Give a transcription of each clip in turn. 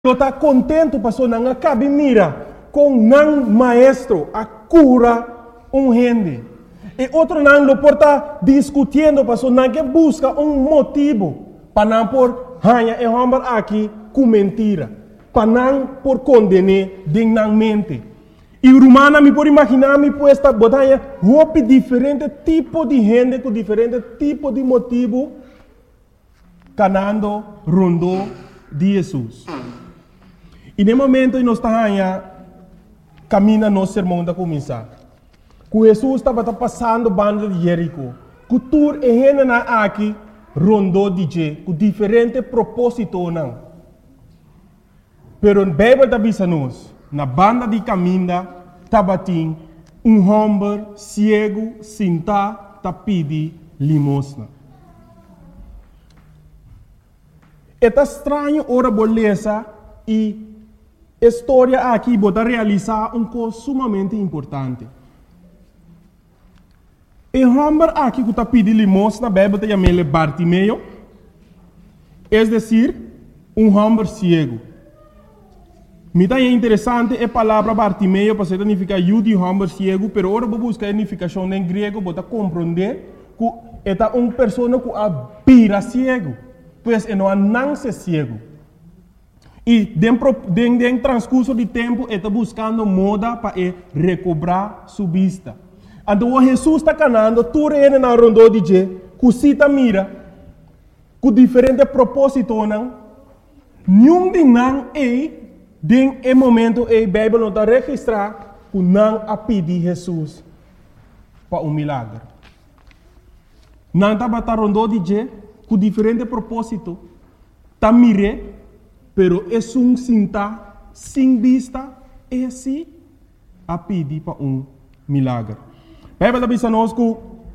Lo está contento, pastor, não acabe mira com não maestro a cura gente. E outro não lo porta discutindo, pastor, não que busca motivo para não por hanha e homem aqui com mentira, para não por condenar dignamente. E romana me pode imaginar me puesta botanha roupa diferente tipo de gente com diferente tipo de motivo canando rondo de Jesus. E no momento que nós estamos caminhando nosso sermão da começar, que Jesus estava passando banda de Jerico, que tur e gente aqui rondou de je, com diferente propósito não. Pero a Bíblia está dizendo na banda de caminho estava tem homem cego sentado a pedir limosna. É estranho ora beleza e história aqui pode realizar coisa sumamente importante. E homem aqui que está pedindo limosna, a Bíblia chama ele Bartimeu, é decir, homem cego. Me está interessante a palavra Bartimeu, porque significa eu de homem cego, mas agora vou buscar a significação em grego, para compreender que é uma pessoa que é cego, pois não é cego. E dentro do transcurso de tempo, ele está buscando moda para recobrar sua vista. Então, Jesus está canando, tudo ele na rondou de je, que cita mira, com diferentes propósitos, nenhum de não é, momento, a Bíblia não está registrar, que não a pedir Jesus para milagre. Não está rondou de je, com diferentes propósitos, está mire, pero é sinta sem vista, é assim a pedir para milagre. A Bíblia diz a nós que o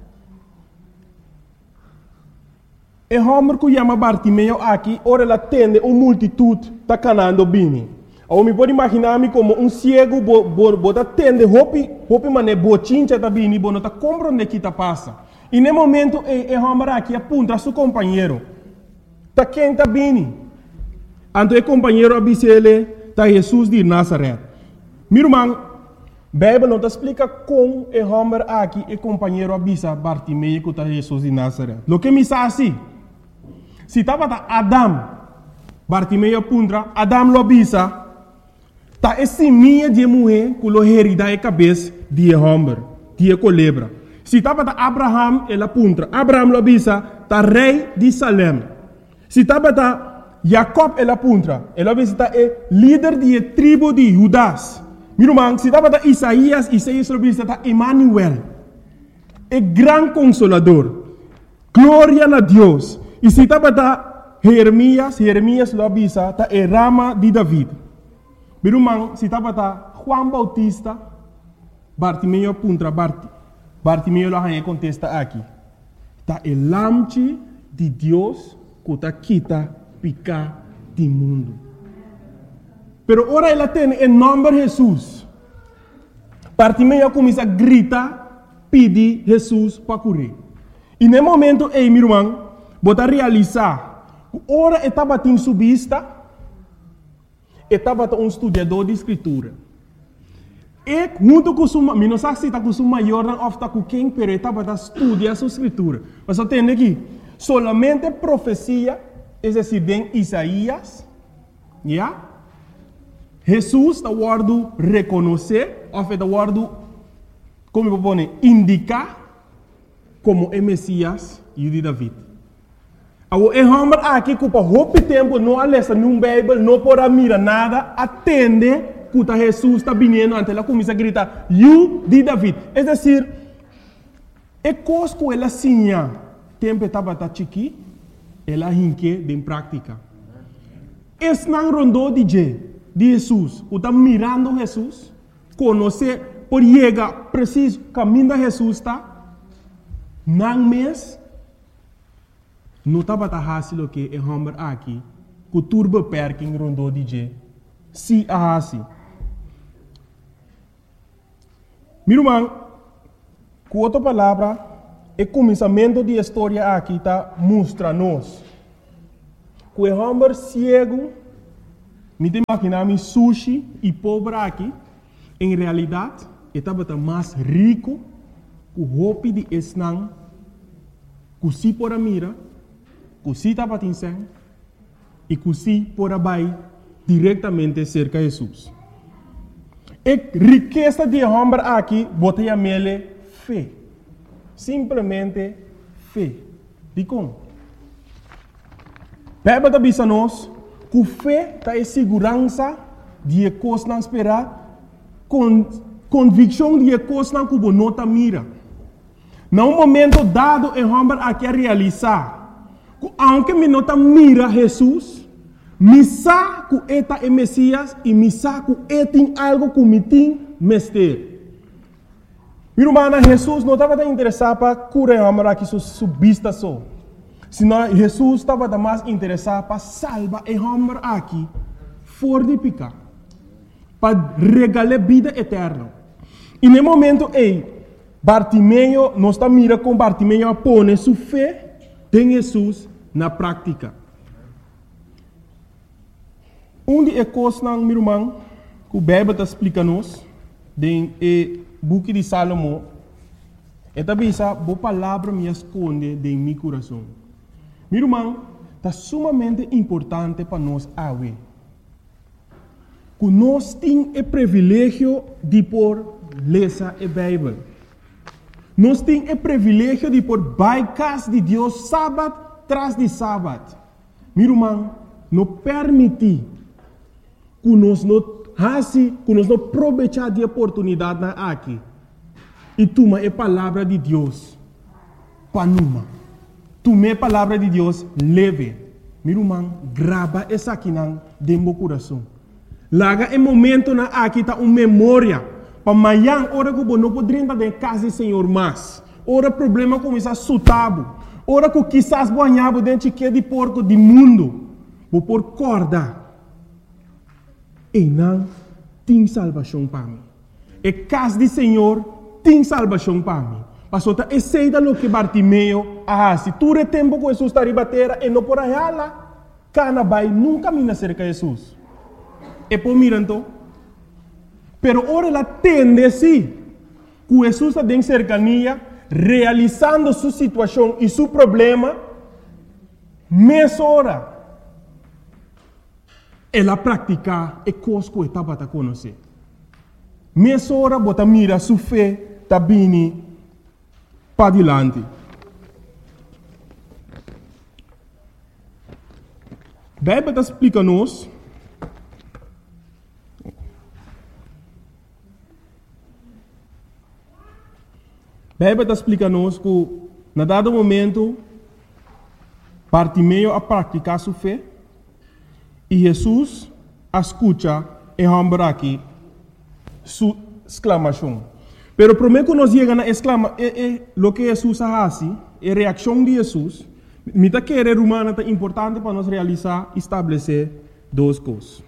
homem que chama Bartimeu aqui, ora ele atende uma multitude está canando bem. Eu me pode imaginar-me como cego, bota atende, hopi mané, bochincha está bem, não está compreendendo o que está passando. E no momento, o homem aqui aponta a seu companheiro, está quem está bem. Então o companheiro avisa ele, está Jesus de Nazaré. Meu irmão, a Bíblia não explica como o homem aqui, o companheiro avisa Bartimeu que está Jesus de Nazaré. O que me diz assim, se estava Adam, Bartimeu apunta, Adam lo avisa, está esse minha de mulher que lo herida a cabeça de homem, de culebra. Se estava Abraham, ele apunta, Abraham lo avisa, está rei de Salem. Se estava Jacob ele apunta, ele avisa, é líder da tribo de Judas. Meu irmão, se estava Isaías lo avisa, Emmanuel, é grande consolador, glória a Deus. E se estava Jeremias lo avisa, é rama de David. Meu irmão, se estava Juan Bautista, Bartimeu apunta, Bartimeu lá contesta aqui. Está o lamche de Deus que está quita picar do mundo. Pero ora ela tem em nome de Jesus. Bartimeu começa a gritar, pedir Jesus para curar. E no momento, meu irmão, bota realizar, ora estava em sua vista, estava estudador de escritura. E junto com sua, não sei se está com sua maior ou está com quem, mas estava estudando a sua escritura. Mas eu tenho aqui, solamente profecia, é decir, em Isaías, Jesus está guardando reconhecer, ou está guardando, como eu vou indicar, como é Messias e de David. O homem aqui, que por muito tempo não lê nenhum Bíblia, não pode mirar nada, atende que Jesus está vindo, ante ela começa a gritar, eu de David. É decir, é coisa que ela sinha, tempo estava chiqui, ela hinque em prática. Esse não rondou de Jesus, que está mirando Jesus, conhecer, por chegar preciso, caminho de Jesus está, não mês, não estava fácil que o homem aqui, que turbo perking rondou de se assim. Meu irmão, com outra palavra, o começamento da história aqui está mostra-nos que o homem cego Me te imaginar sushi e pobre aqui, em realidade, estava mais rico que o hopi de esnang, que se por a mira, que se estava tinseng, e que se por a bai diretamente cerca de Jesus. A riqueza de homem aqui, botei a mele fé. Simplesmente fé. Digo, Bíblia está dizendo nós que fé está em segurança de coisas não esperar, convicção de coisas não que não está mira. Num momento dado, o homem aqui a realizar, que aunque me não está mira Jesus, me sabe que ele é Messias e me sabe que ele tem algo que me tem mestre. Meu irmão, Jesus não estava interessado para curar o homem aqui sua vista só. Senão Jesus estava mais interessado para salvar o homem aqui, fortificar, para regalar vida eterna. E no momento Bartimeu não está mirando com Bartimeu a pôr sua fé em Jesus na prática. De coisas, meu irmão, que o Bíblia está explicando-nos, no book de Salomão, é também essa boa palavra me esconde em meu coração. Meu irmão, está sumamente importante para nós ver que nós temos o privilégio de ler a Bíblia. Nós temos o privilégio de baicas de Deus sábado tras de sábado. Meu irmão, não permite que nós não aproveitar de oportunidade aqui e tomar a palavra de Deus para numa. Tomar a palavra de Deus leve. Meu irmão, grava essa aqui dentro do coração. Laga o momento na aqui está uma memória. Para amanhã, hora que não poderia estar em casa do Senhor mais. Hora problema começa a sutabo. Hora que quizás banhava dentro de porco do mundo. Vou pôr corda. E não tem salvação para mim. E casa do Senhor tem salvação para mim. Pastor, esse é o que Bartimeu se tu tempo que Jesus está ribatera e não por aí lá, cana vai nunca me cerca de Jesus. E por mirando, pero ora ela tende sim, que Jesus está em cercania, realizando sua situação e seu problema, mais hora. Ela pratica e coisa que estava a conhecer. Mais hora, bota mira sua fé, está bem para adiante. A Bíblia está explicando-nos que, na dado momento, Bartimeu a praticar sua fé e Jesus escuta e homem aqui sua exclamação. Pero primeiro que nós chegamos a exclamar, o que Jesus faz, a reação de Jesus, me está querer humana é importante para nós realizar, estabelecer duas coisas.